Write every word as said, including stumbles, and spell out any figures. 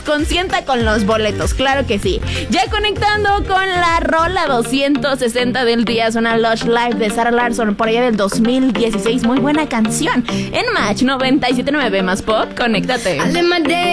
consienta con los boletos, claro que sí. Ya conectando con la rola doscientos sesenta del día, suena Lush Live de Sarah Larsson por allá del dos mil dieciséis. Muy buena canción. En Match noventa y siete punto nueve más pop, conéctate.